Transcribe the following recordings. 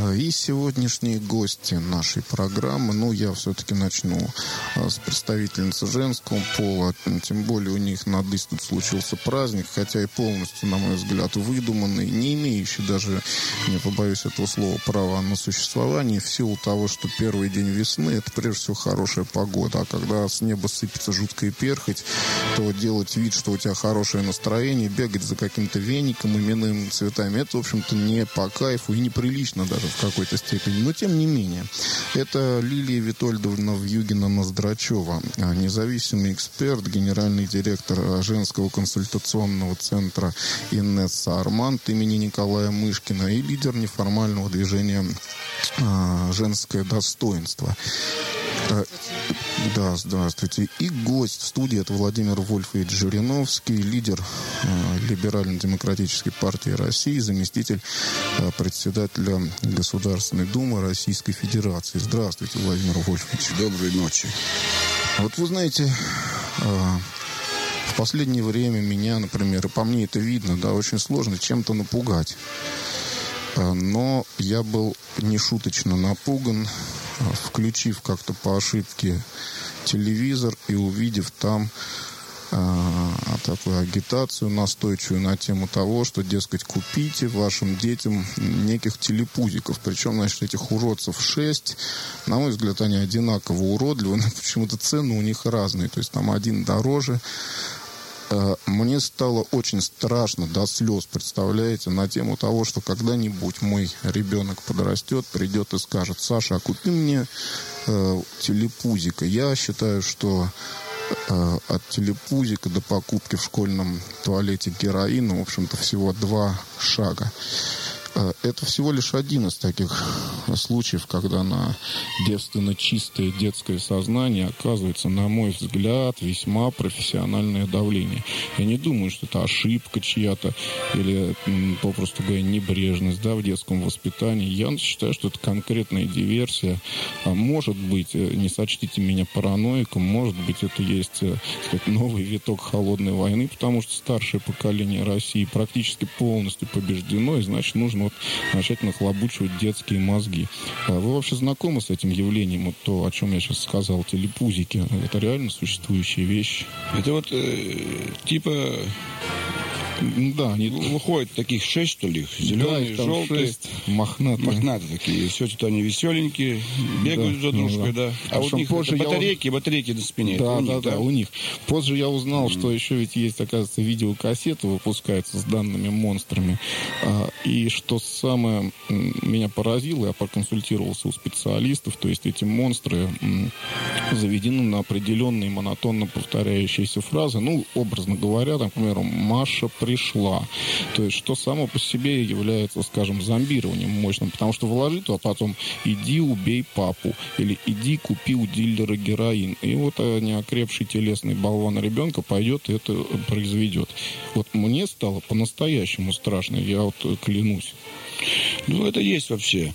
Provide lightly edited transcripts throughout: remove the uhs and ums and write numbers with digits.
И сегодняшние гости нашей программы, я все-таки начну с представительницы женского пола, тем более у них на дыске тут случился праздник, хотя и полностью, на мой взгляд, выдуманный, не имеющий даже, не побоюсь этого слова, права на существование, в силу того, что первый день весны — это прежде всего хорошая погода, а когда с неба сыпется жуткая перхоть, то делать вид, что у тебя хорошее настроение, бегать за каким-то веником, именными цветами, это, в общем-то, не по кайфу и неприлично даже в какой-то степени. Но, тем не менее, это Лилия Витольдовна Вьюгина-Ноздрачева, независимый эксперт, генеральный директор женского консультационного центра Инесса Арманд имени Николая Мышкина и лидер неформального движения «Женское достоинство». Да, здравствуйте. И гость в студии — это Владимир Вольфович Жириновский, лидер Либерально-демократической партии России, заместитель председателя Государственной Думы Российской Федерации. Здравствуйте, Владимир Вольфович. Доброй ночи. Вот вы знаете, в последнее время меня, например, и по мне это видно, очень сложно чем-то напугать. Но я был нешуточно напуган, включив как-то по ошибке телевизор и увидев там такую агитацию настойчивую на тему того, что, дескать, купите вашим детям неких телепузиков. Причем, этих уродцев 6. На мой взгляд, они одинаково уродливы, но почему-то цены у них разные. То есть там один дороже. Мне стало очень страшно до слез, представляете, на тему того, что когда-нибудь мой ребенок подрастет, придет и скажет: Саша, а купи мне телепузика. Я считаю, что от телепузика до покупки в школьном туалете героина, в общем-то, всего 2 шага. Это всего лишь один из таких случаев, когда на девственно чистое детское сознание оказывается, на мой взгляд, весьма профессиональное давление. Я не думаю, что это ошибка чья-то или, попросту говоря, небрежность в детском воспитании. Я считаю, что это конкретная диверсия. Может быть, не сочтите меня параноиком, может быть, это есть, новый виток холодной войны, потому что старшее поколение России практически полностью побеждено, и, значит, нужно начать нахлобучивать детские мозги. Вы вообще знакомы с этим явлением? То, о чем я сейчас сказал, телепузики, это реально существующие вещи? Это типа... Да, они выходят таких 6, что ли, зеленые, желтые, 6, мохнатые такие. Все это они веселенькие, бегают за дружкой, да. А у них батарейки на спине. Да, у них. Позже я узнал, что еще ведь есть, оказывается, видеокассеты выпускаются с данными монстрами. И что самое меня поразило, я проконсультировался у специалистов, то есть эти монстры заведены на определенные монотонно повторяющиеся фразы. Образно говоря, там, к примеру, «Маша пришла». То есть, что само по себе является, скажем, зомбированием мощным. Потому что вложи то, а потом «иди убей папу» или «иди купи у дилера героин». И неокрепший телесный болван ребенка пойдет и это произведет. Мне стало по-настоящему страшно, я клянусь. Это есть вообще.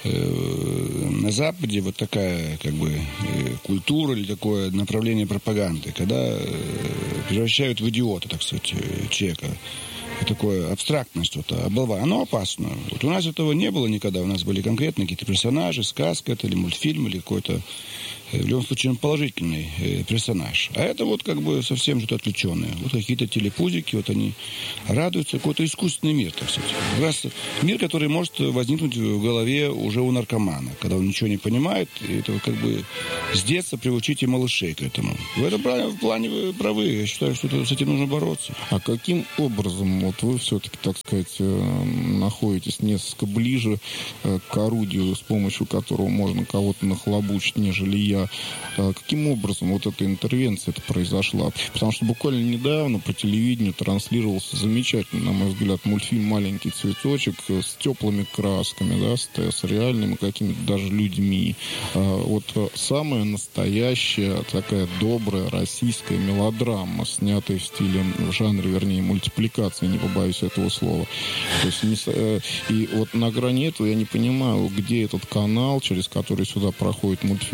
На Западе такая культура или такое направление пропаганды, когда превращают в идиота, так сказать, человека. Такое абстрактность, оболван. Оно опасно. У нас этого не было никогда. У нас были конкретные какие-то персонажи, сказка это, или мультфильм, или какой-то, в любом случае, положительный персонаж. А это совсем что-то отвлеченное. Какие-то телепузики, они радуются. Какой-то искусственный мир, так сказать. Как раз мир, который может возникнуть в голове уже у наркомана, когда он ничего не понимает. И это с детства приучите малышей к этому. В этом плане вы правы. Я считаю, что с этим нужно бороться. А каким образом вы все-таки, так сказать, находитесь несколько ближе к орудию, с помощью которого можно кого-то нахлобучить, нежели я? Каким образом эта интервенция произошла? Потому что буквально недавно по телевидению транслировался замечательный, на мой взгляд, мультфильм «Маленький цветочек» с теплыми красками, с реальными какими-то даже людьми. Самая настоящая, такая добрая российская мелодрама, снятая в жанре, вернее, мультипликации, не побоюсь этого слова. То есть, и на грани этого я не понимаю, где этот канал, через который сюда проходит мультфильм про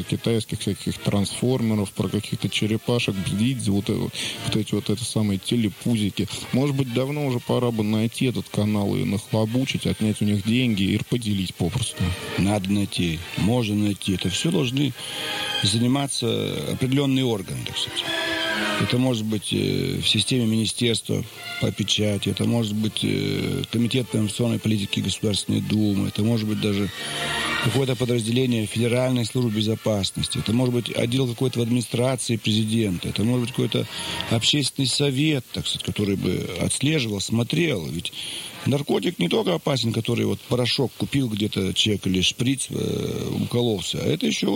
про китайских всяких трансформеров, про каких-то черепашек, бдидзи, вот эти вот это самые телепузики. Может быть, давно уже пора бы найти этот канал и нахлобучить, отнять у них деньги и поделить попросту. Надо найти, можно найти. Это все должны заниматься определенные органы, так сказать. Это может быть в системе министерства по печати, это может быть комитет по информационной политике Государственной Думы, это может быть даже какое-то подразделение Федеральной службы безопасности, это может быть отдел какой-то в администрации президента, это может быть какой-то общественный совет, так сказать, который бы отслеживал, смотрел. Ведь наркотик не только опасен, который вот порошок купил где-то человек или шприц укололся, а это еще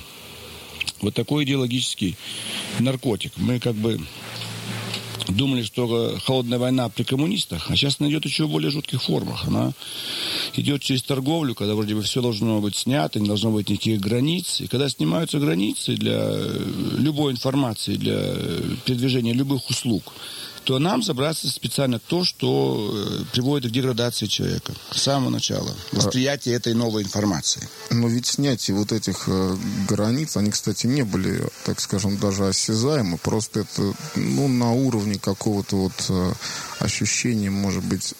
вот такой идеологический наркотик. Мы как бы думали, что холодная война при коммунистах, а сейчас она идет еще в более жутких формах. Она идет через торговлю, когда вроде бы все должно быть снято, не должно быть никаких границ. И когда снимаются границы для любой информации, для передвижения любых услуг, то нам забраться специально то, что приводит к деградации человека с самого начала. Восприятие этой новой информации. Но ведь снятие вот этих границ, они, кстати, не были, так скажем, даже осязаемы. Просто это, на уровне какого-то вот ощущения, может быть,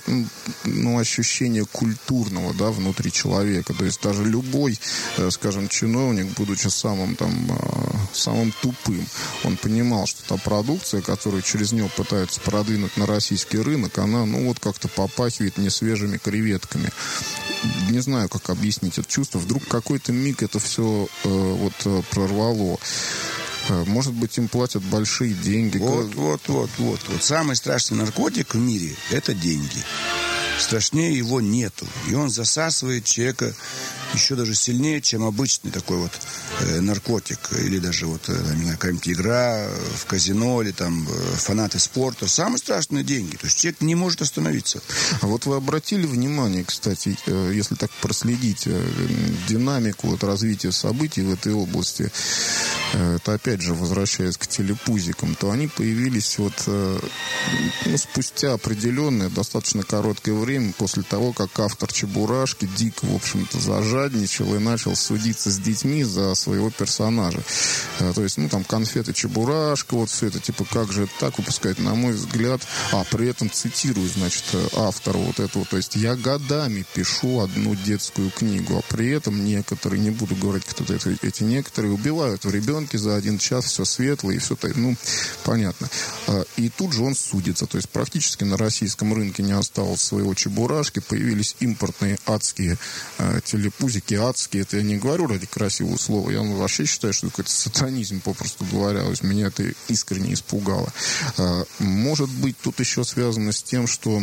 ощущения культурного, да, внутри человека. То есть даже любой, скажем, чиновник, будучи самым тупым, он понимал, что та продукция, которую через него пытаются продвинуть на российский рынок, она, как-то попахивает несвежими креветками. Не знаю, как объяснить это чувство. Вдруг какой-то миг это все прорвало. Может быть, им платят большие деньги. Вот. Самый страшный наркотик в мире – это деньги. Страшнее его нету. И он засасывает человека еще даже сильнее, чем обычный такой вот наркотик. Или даже какая-нибудь игра в казино, или там фанаты спорта. Самые страшные деньги. То есть человек не может остановиться. А вот вы обратили внимание, кстати, если так проследить динамику развития событий в этой области, это опять же, возвращаясь к телепузикам, то они появились спустя определенное, достаточно короткое время после того, как автор «Чебурашки» дико, в общем-то, зажадничал и начал судиться с детьми за своего персонажа. То есть, конфеты «Чебурашка», все это, как же это так выпускать, на мой взгляд. При этом цитирую, автора этого. То есть, я годами пишу одну детскую книгу, а при этом некоторые, не буду говорить, кто эти некоторые, убивают в ребенке за 1 час, все светло и все, понятно. И тут же он судится. То есть, практически на российском рынке не осталось своего «Чебурашки», появились импортные адские телепузики. Адские, это я не говорю ради красивого слова, я вообще считаю, что это сатанизм, попросту говоря. То есть меня это искренне испугало. Может быть, тут еще связано с тем, что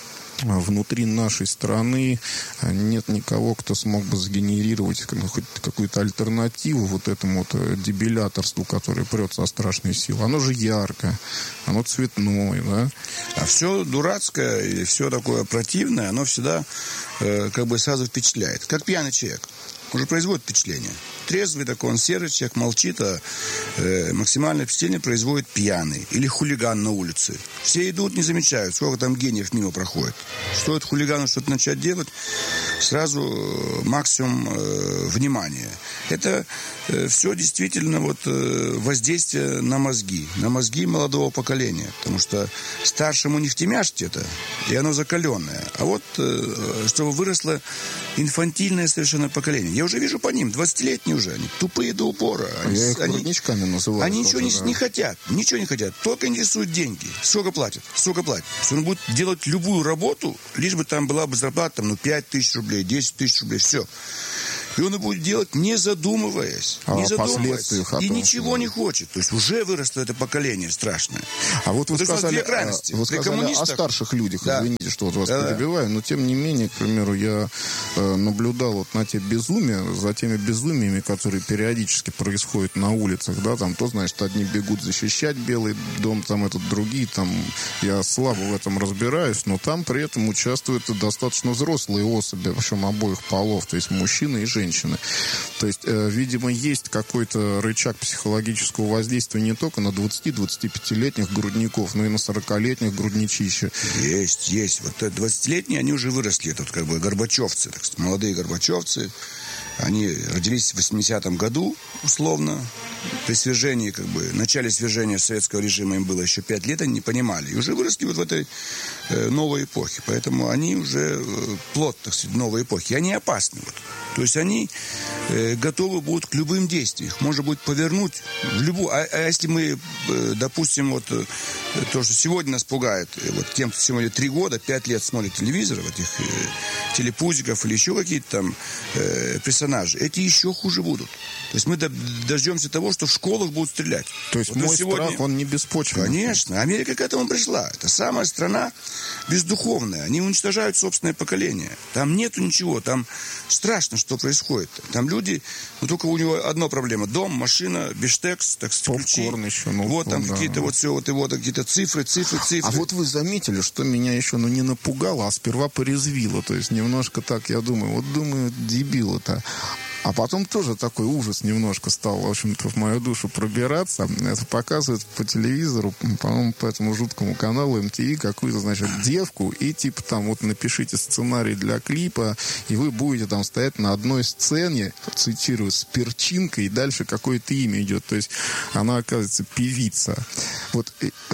внутри нашей страны нет никого, кто смог бы сгенерировать хоть какую-то альтернативу вот этому дебиляторству, которое прет со страшной силой. Оно же яркое, оно цветное, да? А все дурацкое или все такое противное, оно всегда сразу впечатляет. Как пьяный человек. Он же производит впечатление. Трезвый такой, он серый человек, молчит, а максимальное впечатление производит пьяный или хулиган на улице. Все идут, не замечают, сколько там гениев мимо проходит. Стоит хулигану что-то начать делать, сразу максимум внимания. Это все действительно воздействие на мозги молодого поколения. Потому что старшему не втемяшить это, и оно закаленное. А чтобы выросло инфантильное совершенно поколение. Я уже вижу по ним, 20-летние уже, они тупые до упора. Я их грудничками называю. Они ничего не хотят, только интересуют деньги. Сколько платят. Он будет делать любую работу, лишь бы там была бы зарплата 5 тысяч рублей, 10 тысяч рублей, все. И он будет делать, не задумываясь. И ничего не хочет. То есть уже выросло это поколение страшное. А вот вы сказали о старших людях. Да. Извините, что вас перебиваю. Но тем не менее, к примеру, я наблюдал на те безумия, за теми безумиями, которые периодически происходят на улицах. Да, там то, значит, одни бегут защищать Белый дом, другие. Я слабо в этом разбираюсь, но там при этом участвуют достаточно взрослые особи, причем обоих полов, то есть мужчины и женщины. То есть, видимо, есть какой-то рычаг психологического воздействия не только на 20-25-летних грудников, но и на 40-летних грудничища. Есть. 20-летние, они уже выросли. Это горбачевцы, молодые горбачевцы. Они родились в 80-м году, условно. При свержении, начале свержения советского режима им было еще 5 лет, они не понимали. И уже выросли вот в этой новой эпохе. Поэтому они уже плод, так сказать, новой эпохи. И они опасны. Вот. То есть они готовы будут к любым действиям. Их можно будет повернуть в любую... А если мы, допустим, вот то, что сегодня нас пугает, вот тем, кто сегодня 3 года, 5 лет смотрит телевизор, вот этих телепузиков или еще какие-то там персонажи, эти еще хуже будут. То есть мы дождемся того, что в школах будут стрелять. То есть вот мой страх, он не беспочвенный. Конечно. Америка к этому пришла. Это самая страна бездуховная. Они уничтожают собственное поколение. Там нету ничего. Там страшно, что происходит. Там люди, только у него одна проблема. Дом, машина, бифштекс, так сказать, ключи. Попкорн еще. Вот там какие-то вот все, вот его какие-то цифры. А вот вы заметили, что меня еще не напугало, а сперва порезвило. То есть немножко так, я думаю, дебилы-то. А потом тоже такой ужас немножко стал, в общем-то, в мою душу пробираться. Это показывают по телевизору, по-моему, по этому жуткому каналу MTV какую-то, значит, девку, и типа там вот напишите сценарий для клипа, и вы будете там стоять на одной сцене, цитирую, с перчинкой, и дальше какое-то имя идет. То есть она, оказывается, певица. Вот,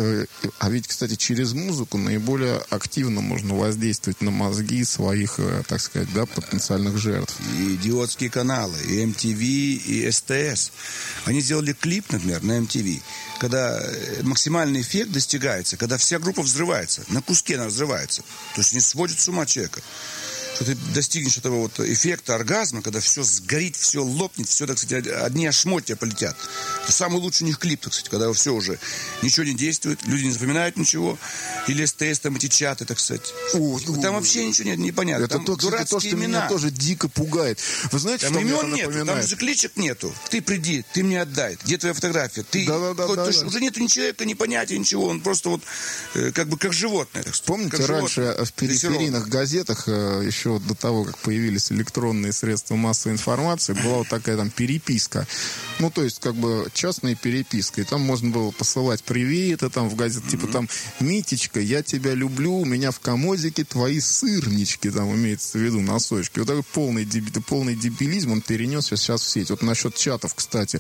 а ведь, кстати, через музыку наиболее активно можно воздействовать на мозги своих, так сказать, да, потенциальных жертв. И идиотские каналы, и MTV, и СТС. Они сделали клип, например, на MTV, когда максимальный эффект достигается, когда вся группа взрывается, на куске она взрывается. То есть они сводят с ума человека. Что ты достигнешь этого вот эффекта оргазма, когда все сгорит, все лопнет, все, так сказать, одни ошмотья полетят. Это самый лучший у них клип, так сказать, когда все уже ничего не действует, люди не запоминают ничего, или СТС, там эти чаты, так сказать. Там вообще ничего нет, непонятно. Это там дурацкие то, что имена. Меня тоже дико пугает. Вы знаете, там что имен нету, там же кличек нету. Ты приди, ты мне отдай. Где твоя фотография? Ты, уже нету ни человека, ни понятия, ничего. Он просто вот как животное. Так сказать. Помните, как раньше животное, в периферийных газетах еще до того, как появились электронные средства массовой информации, была вот такая там переписка. Ну, то есть, частная переписка. И там можно было посылать приветы там в газету, типа там: «Митечка, я тебя люблю, у меня в комодике твои сырнички», там имеется в виду носочки. Вот такой полный дебилизм, он перенесся сейчас в сеть. Вот насчет чатов, кстати,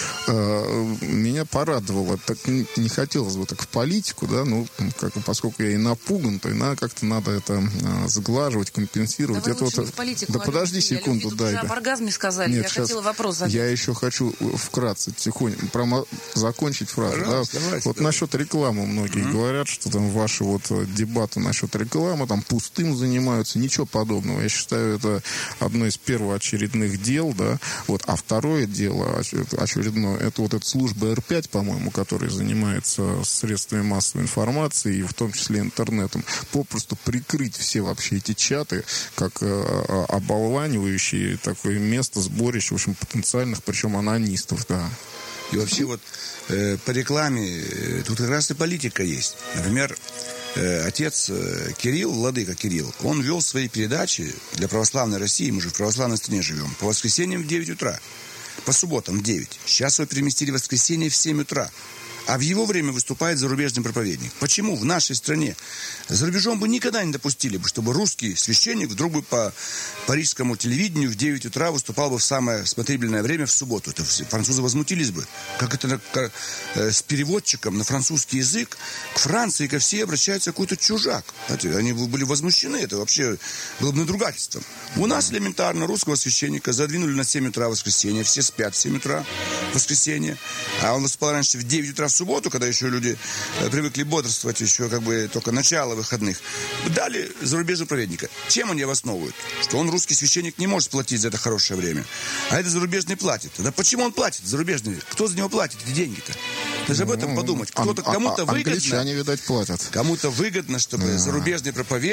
меня порадовало. Так не хотелось бы так в политику, да, поскольку я и напуган, то как-то надо это сглаживать, компенсировать. Это вот, политику, да подожди секунду, дай. Об оргазме сказали, нет, я хотела вопрос задать. Я еще хочу вкратце, тихонько, закончить фразу. Пожалуйста, да? Вот насчет рекламы многие говорят, что там ваши вот дебаты насчет рекламы, там пустым занимаются, ничего подобного. Я считаю, это одно из первоочередных дел, да. Вот, а второе дело очередное, это вот эта служба Р5, по-моему, которая занимается средствами массовой информации, и в том числе интернетом, попросту прикрыть все вообще эти чаты, как оболванивающие такое место сборища, в общем, потенциальных, причем анонистов, да. И вообще вот по рекламе тут как раз и политика есть. Например, отец Кирилл, владыка Кирилл, он вел свои передачи для православной России, мы же в православной стране живем, по воскресеньям в 9 утра, по субботам в 9. Сейчас его переместили в воскресенье в 7 утра. А в его время выступает зарубежный проповедник. Почему в нашей стране? За рубежом бы никогда не допустили бы, чтобы русский священник вдруг бы по парижскому телевидению в 9 утра выступал бы в самое смотрибельное время в субботу. Это французы возмутились бы. Как это с переводчиком на французский язык к Франции, ко всей обращается какой-то чужак. Знаете, они были возмущены. Это вообще было бы надругательством. У нас элементарно русского священника задвинули на 7 утра в воскресенье. Все спят в 7 утра в воскресенье. А он выступал раньше в 9 утра в субботу, когда еще люди привыкли бодрствовать, еще только начало выходных. Дали зарубежного проповедника. Чем они обосновывают? Что он, русский священник, не может платить за это хорошее время. А это зарубежный платит. Тогда почему он платит, зарубежный? Кто за него платит эти деньги-то? Даже об этом подумать. Кому-то выгодно. Англичане, видать, платят. Кому-то выгодно, чтобы зарубежный проповедник